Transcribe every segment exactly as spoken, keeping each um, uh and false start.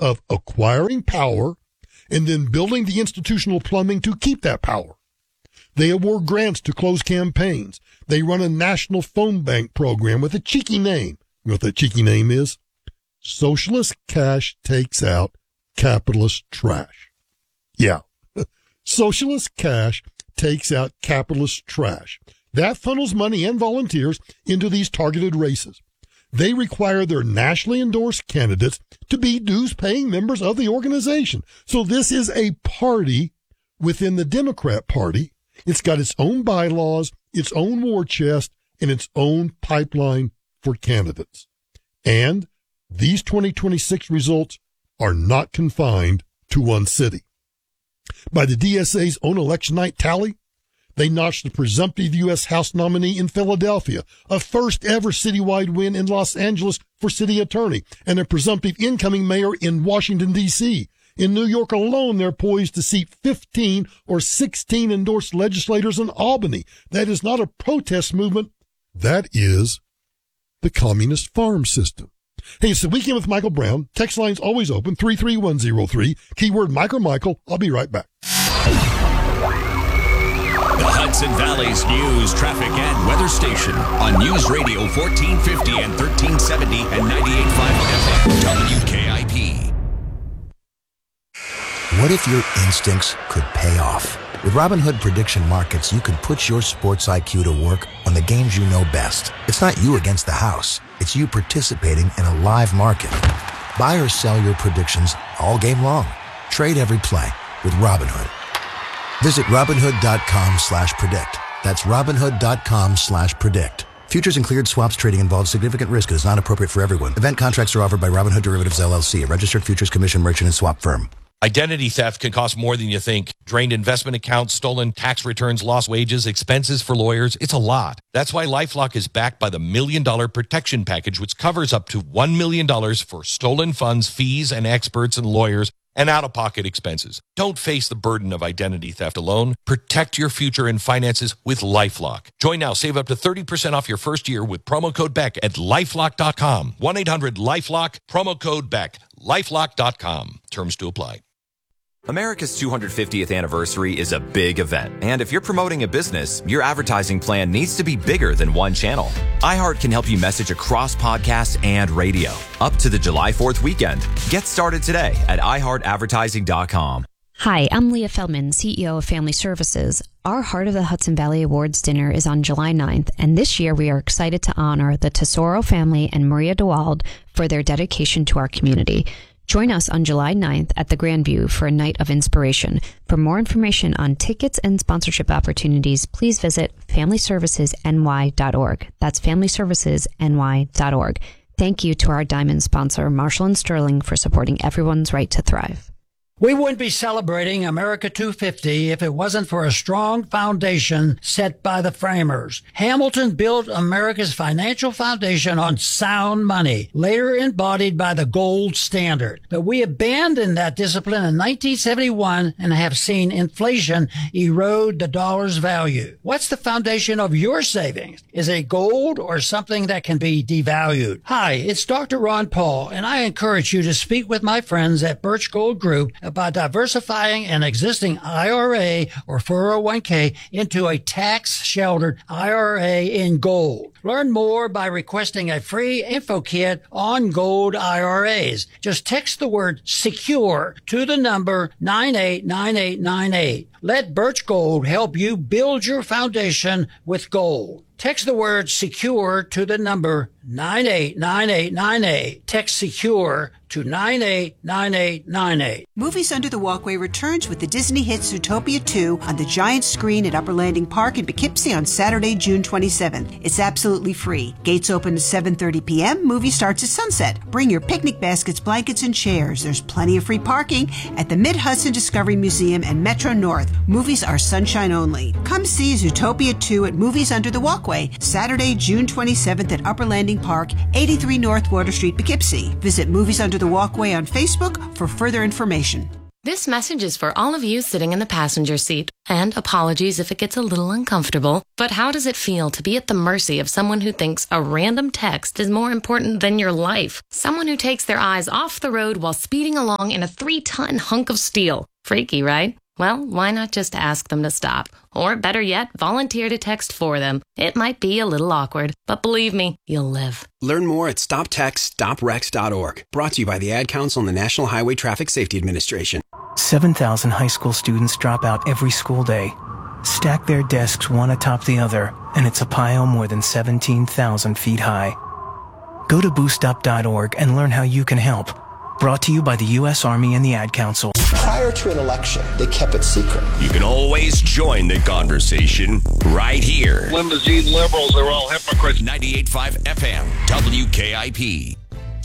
of acquiring power and then building the institutional plumbing to keep that power. They award grants to close campaigns. They run a national phone bank program with a cheeky name. You know what that cheeky name is? Socialist cash takes out capitalist trash. Yeah. Socialist cash takes out capitalist trash. That funnels money and volunteers into these targeted races. They require their nationally endorsed candidates to be dues-paying members of the organization. So this is a party within the Democrat Party. It's got its own bylaws, its own war chest, and its own pipeline for candidates. And these twenty twenty-six results are not confined to one city. By the D S A's own election night tally, they notched the presumptive U S House nominee in Philadelphia, a first ever citywide win in Los Angeles for city attorney, and a presumptive incoming mayor in Washington, D C. In New York alone, they're poised to seat fifteen or sixteen endorsed legislators in Albany. That is not a protest movement. That is the communist farm system. Hey, it's the Weekend with Michael Brown. Text line's always open, three three one zero three. Keyword Michael Michael. I'll be right back. The Hudson Valley's news, traffic, and weather station on News Radio fourteen fifty and thirteen seventy and ninety-eight point five F M W K I P. What if your instincts could pay off? With Robinhood Prediction Markets, you can put your sports I Q to work on the games you know best. It's not you against the house. It's you participating in a live market. Buy or sell your predictions all game long. Trade every play with Robinhood. Visit Robinhood.com slash predict. That's Robinhood.com slash predict. Futures and cleared swaps trading involves significant risk and is not appropriate for everyone. Event contracts are offered by Robinhood Derivatives, L L C, a registered futures commission merchant and swap firm. Identity theft can cost more than you think. Drained investment accounts, stolen tax returns, lost wages, expenses for lawyers. It's a lot. That's why LifeLock is backed by the Million Dollar Protection Package, which covers up to one million dollars for stolen funds, fees, and experts and lawyers, and out-of-pocket expenses. Don't face the burden of identity theft alone. Protect your future and finances with LifeLock. Join now. Save up to thirty percent off your first year with promo code Beck at lifelock dot com. one eight hundred lifelock, promo code Beck, lifelock dot com. Terms to apply. America's two hundred fiftieth anniversary is a big event, and if you're promoting a business, your advertising plan needs to be bigger than one channel. iHeart can help you message across podcasts and radio, up to the July fourth weekend. Get started today at i heart advertising dot com. Hi, I'm Leah Feldman, C E O of Family Services. Our Heart of the Hudson Valley Awards dinner is on July ninth, and this year we are excited to honor the Tesoro family and Maria DeWald for their dedication to our community. Join us on July ninth at the Grandview for a night of inspiration. For more information on tickets and sponsorship opportunities, please visit family services n y dot org. That's family services n y dot org. Thank you to our diamond sponsor, Marshall and Sterling, for supporting everyone's right to thrive. We wouldn't be celebrating America two fifty if it wasn't for a strong foundation set by the framers. Hamilton built America's financial foundation on sound money, later embodied by the gold standard. But we abandoned that discipline in nineteen seventy-one and have seen inflation erode the dollar's value. What's the foundation of your savings? Is it gold or something that can be devalued? Hi, it's Doctor Ron Paul, and I encourage you to speak with my friends at Birch Gold Group about diversifying an existing I R A or four oh one k into a tax-sheltered I R A in gold. Learn more by requesting a free info kit on gold I R As. Just text the word SECURE to the number nine eight nine eight nine eight. Let Birch Gold help you build your foundation with gold. Text the word SECURE to the number nine eight nine eight nine eight. Text SECURE to nine eight nine eight nine eight. Movies Under the Walkway returns with the Disney hit Zootopia two on the giant screen at Upper Landing Park in Poughkeepsie on Saturday, June twenty-seventh. It's absolutely free. Gates open at seven thirty p.m. Movie starts at sunset. Bring your picnic baskets, blankets, and chairs. There's plenty of free parking at the Mid-Hudson Discovery Museum and Metro North. Movies are sunshine only. Come see Zootopia two at Movies Under the Walkway, Saturday, June twenty-seventh at Upper Landing Park, eighty-three North Water Street, Poughkeepsie. Visit Movies Under the Walkway on Facebook for further information. This message is for all of you sitting in the passenger seat. And apologies if it gets a little uncomfortable, but how does it feel to be at the mercy of someone who thinks a random text is more important than your life? Someone who takes their eyes off the road while speeding along in a three-ton hunk of steel. Freaky, right? Well, why not just ask them to stop? Or better yet, volunteer to text for them. It might be a little awkward, but believe me, you'll live. Learn more at stop text stop wrecks dot org. Brought to you by the Ad Council and the National Highway Traffic Safety Administration. seven thousand high school students drop out every school day. Stack their desks one atop the other, and it's a pile more than seventeen thousand feet high. Go to boost up dot org and learn how you can help. Brought to you by the U S Army and the Ad Council. Prior to an election, they kept it secret. You can always join the conversation right here. Limousine liberals are all hypocrites. ninety-eight point five F M, W K I P.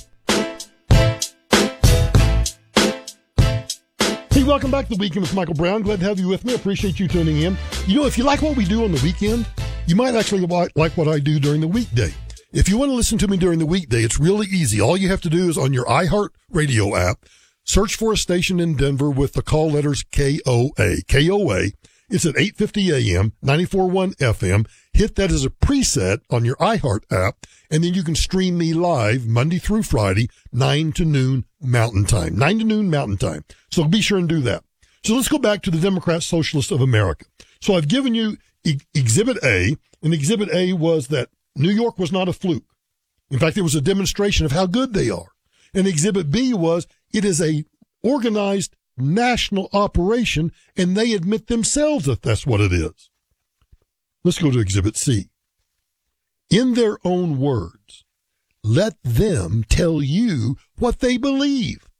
Hey, welcome back to The Weekend with Michael Brown. Glad to have you with me. Appreciate you tuning in. You know, if you like what we do on the weekend, you might actually like what I do during the weekday. If you want to listen to me during the weekday, it's really easy. All you have to do is on your iHeart Radio app, search for a station in Denver with the call letters K O A. K O A. It's at eight fifty A M, ninety-four point one F M. Hit that as a preset on your iHeart app, and then you can stream me live Monday through Friday, nine to noon Mountain Time. nine to noon Mountain Time. So be sure and do that. So let's go back to the Democrat Socialists of America. So I've given you e- Exhibit A, and Exhibit A was that New York was not a fluke. In fact, it was a demonstration of how good they are. And Exhibit B was it is a organized national operation, and they admit themselves that that's what it is. Let's go to Exhibit C. In their own words, let them tell you what they believe.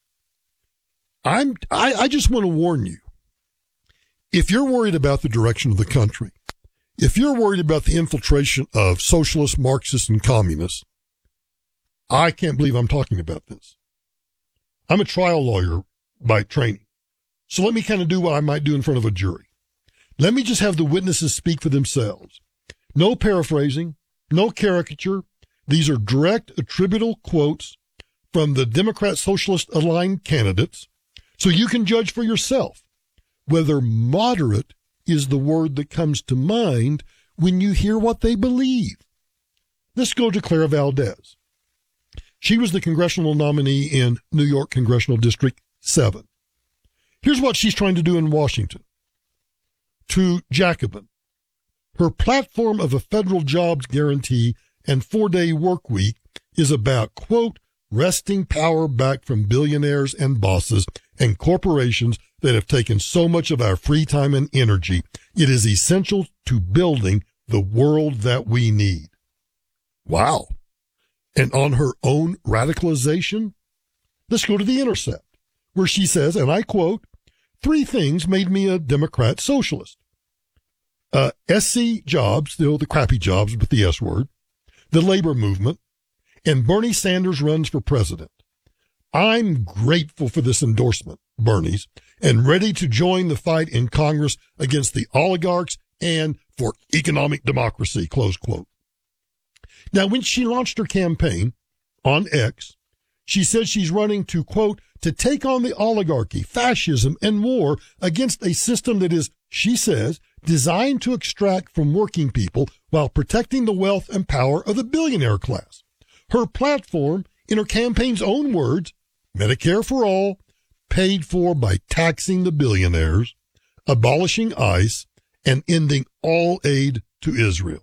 I'm, I, I just want to warn you. If you're worried about the direction of the country, if you're worried about the infiltration of socialists, Marxists, and communists, I can't believe I'm talking about this. I'm a trial lawyer by training. So let me kind of do what I might do in front of a jury. Let me just have the witnesses speak for themselves. No paraphrasing, no caricature. These are direct attributable quotes from the Democrat Socialist aligned candidates. So you can judge for yourself whether moderate is the word that comes to mind when you hear what they believe. Let's go to Clara Valdez. She was the congressional nominee in New York Congressional District seven. Here's what she's trying to do in Washington. To Jacobin, her platform of a federal jobs guarantee and four-day work week is about, quote, wresting power back from billionaires and bosses and corporations that have taken so much of our free time and energy. It is essential to building the world that we need. Wow. And on her own radicalization, let's go to The Intercept, where she says, and I quote, three things made me a Democrat socialist. Uh, S C jobs, still the crappy jobs with the S word, the labor movement, and Bernie Sanders runs for president. I'm grateful for this endorsement, Bernie's, and ready to join the fight in Congress against the oligarchs and for economic democracy, close quote. Now, when she launched her campaign on X, she said she's running to, quote, to take on the oligarchy, fascism, and war against a system that is, she says, designed to extract from working people while protecting the wealth and power of the billionaire class. Her platform, in her campaign's own words, Medicare for all, paid for by taxing the billionaires, abolishing ICE, and ending all aid to Israel.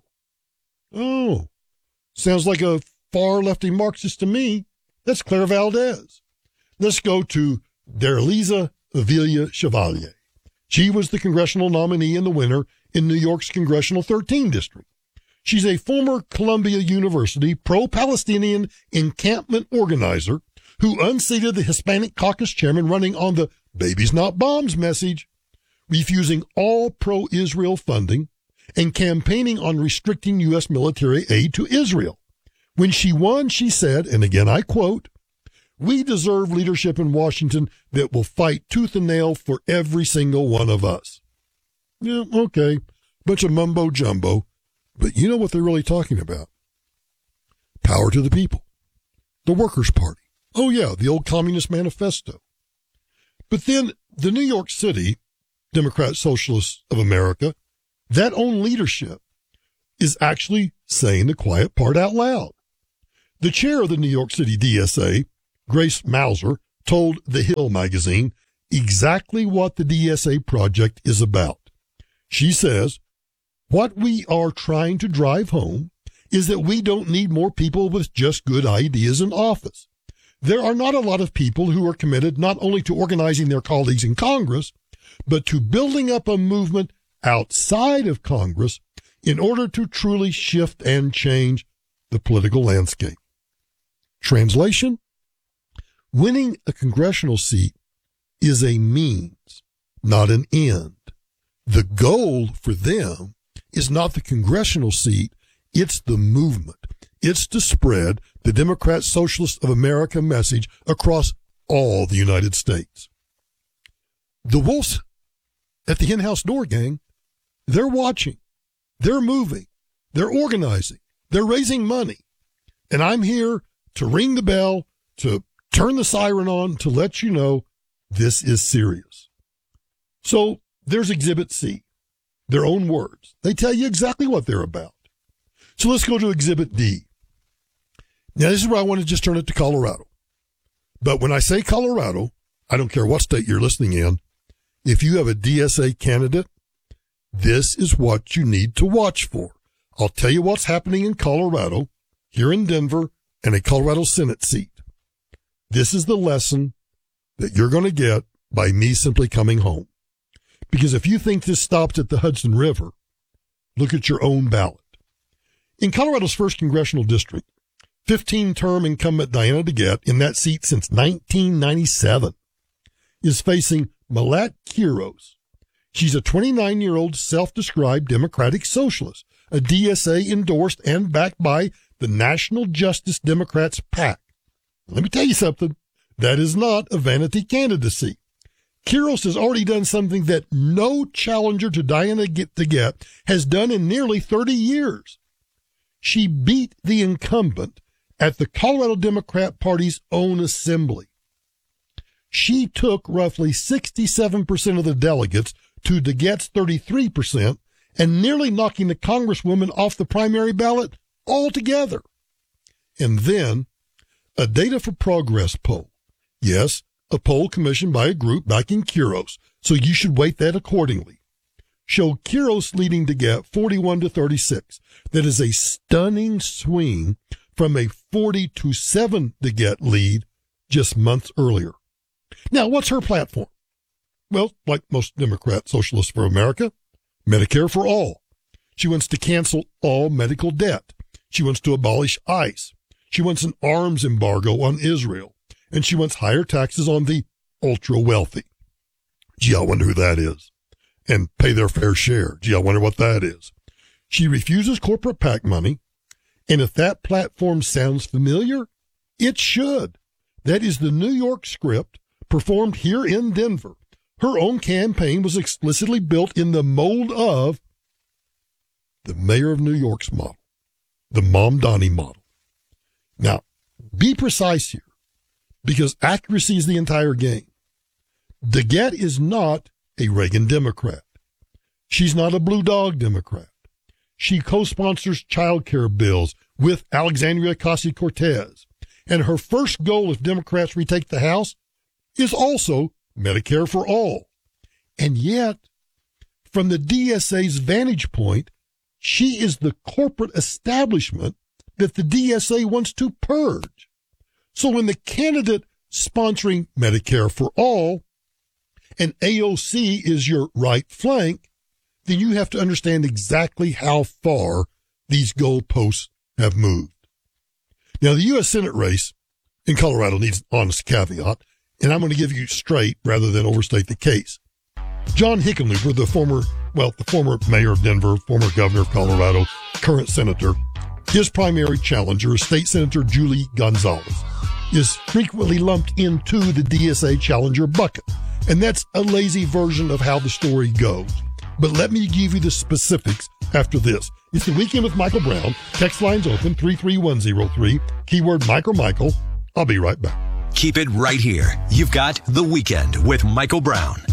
Oh, sounds like a far-lefty Marxist to me. That's Claire Valdez. Let's go to Darlisa Avila Chevalier. She was the congressional nominee and the winner in New York's Congressional thirteen District. She's a former Columbia University pro-Palestinian encampment organizer who unseated the Hispanic caucus chairman running on the babies not bombs message, refusing all pro-Israel funding and campaigning on restricting U S military aid to Israel. When she won, she said, and again I quote, we deserve leadership in Washington that will fight tooth and nail for every single one of us. Yeah, okay, bunch of mumbo jumbo, but you know what they're really talking about. Power to the people. The Workers' Party. Oh yeah, the old Communist Manifesto. But then the New York City Democrat Socialists of America, that own leadership, is actually saying the quiet part out loud. The chair of the New York City D S A, Grace Mauser, told The Hill magazine exactly what the D S A project is about. She says, what we are trying to drive home is that we don't need more people with just good ideas in office. There are not a lot of people who are committed not only to organizing their colleagues in Congress, but to building up a movement outside of Congress in order to truly shift and change the political landscape. Translation: winning a congressional seat is a means, not an end. The goal for them is not the congressional seat, it's the movement. It's to spread the Democrat Socialists of America message across all the United States. The wolves at the in-house door gang, they're watching, they're moving, they're organizing, they're raising money. And I'm here to ring the bell, to turn the siren on, to let you know this is serious. So there's Exhibit C, their own words. They tell you exactly what they're about. So let's go to Exhibit D. Now, this is where I want to just turn it to Colorado. But when I say Colorado, I don't care what state you're listening in. If you have a D S A candidate, this is what you need to watch for. I'll tell you what's happening in Colorado, here in Denver, and a Colorado Senate seat. This is the lesson that you're going to get by me simply coming home. Because if you think this stops at the Hudson River, look at your own ballot. In Colorado's first congressional district, fifteen-term incumbent Diana DeGette, in that seat since nineteen ninety-seven, is facing Malat Quiros. She's a twenty-nine-year-old self-described Democratic Socialist, a D S A-endorsed and backed by the National Justice Democrats PAC. Let me tell you something. That is not a vanity candidacy. Quiros has already done something that no challenger to Diana DeGette has done in nearly thirty years. She beat the incumbent at the Colorado Democrat Party's own assembly. She took roughly sixty-seven percent of the delegates to DeGette's thirty-three percent and nearly knocking the Congresswoman off the primary ballot altogether. And then a Data for Progress poll. Yes, a poll commissioned by a group backing Quiros, so you should weight that accordingly, showed Quiros leading DeGette forty-one to thirty-six. That is a stunning swing from a forty to seven DeGette lead just months earlier. Now, what's her platform? Well, like most Democrat Socialists for America, Medicare for all. She wants to cancel all medical debt. She wants to abolish ICE. She wants an arms embargo on Israel. And she wants higher taxes on the ultra-wealthy. Gee, I wonder who that is. And pay their fair share. Gee, I wonder what that is. She refuses corporate PAC money. And if that platform sounds familiar, it should. That is the New York script performed here in Denver. Her own campaign was explicitly built in the mold of the mayor of New York's model, the Mamdani model. Now, be precise here, because accuracy is the entire game. DeGette is not a Reagan Democrat. She's not a Blue Dog Democrat. She co-sponsors child care bills with Alexandria Ocasio-Cortez. And her first goal, if Democrats retake the House, is also Medicare for all. And yet, from the D S A's vantage point, she is the corporate establishment that the D S A wants to purge. So when the candidate sponsoring Medicare for all and A O C is your right flank, then you have to understand exactly how far these goalposts have moved. Now, the U S Senate race in Colorado needs an honest caveat, and I'm going to give you straight rather than overstate the case. John Hickenlooper, the former, well, the former mayor of Denver, former governor of Colorado, current senator, his primary challenger, State Senator Julie Gonzalez, is frequently lumped into the D S A challenger bucket. And that's a lazy version of how the story goes. But let me give you the specifics after this. It's the Weekend with Michael Brown. Text lines open, three three one zero three, keyword Micro Michael. I'll be right back. Keep it right here. You've got The Weekend with Michael Brown